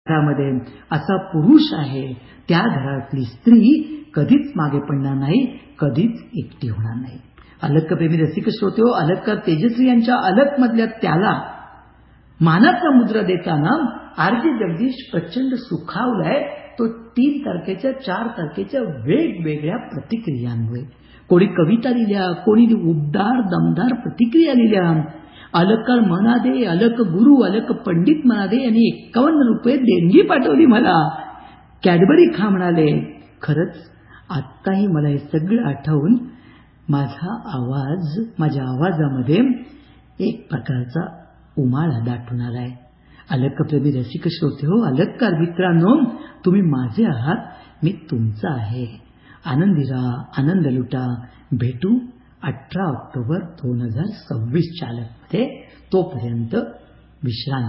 घरामध्ये असा पुरुष आहे, त्या घरातली स्त्री कधीच मागे पडणार नाही, कधीच एकटी होणार नाही. अलकप्रेमी रसिक श्रोते हो, अलककार तेजश्री यांच्या अलक मधल्या त्याला मानाचा मुद्रा देताना आर.जे. जगदीश प्रचंड सुखावलाय. तो 3 तारखेच्या 4 तारखेच्या वेगवेगळ्या प्रतिक्रियांमुळे. कोणी कविता लिहिल्या, कोणी उबदार दमदार प्रतिक्रिया लिहिल्या. अलककार मनादे, अलक गुरु, अलक पंडित मनादे यांनी 51 रुपये देणगी पाठवली मला. कॅडबरी खा म्हणाले. खरंच आत्ताही मला हे सगळं आठवून माझ्या आवाजामध्ये एक प्रकारचा उमाळा दाटून आलाय. अलकप्रेमी रसिक श्रोते हो, अलककार मित्रांनो, तुम्ही माझे आहात, मी तुमचा आहे. आनंदी राहा, आनंद लुटा. भेटू 18 ऑक्टोबर 2026 च्या अलकमध्ये. तोपर्यंत विश्रांती.